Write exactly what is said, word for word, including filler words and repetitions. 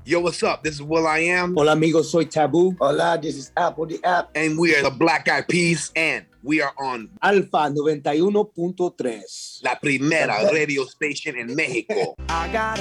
Yo, what's up? This is Will I Am. Hola amigos, soy Taboo. Hola, this is Apple the App. And we are the Black Eyed Peas. And we are on Alfa noventa y uno punto tres. La Primera Radio Station in Mexico. I got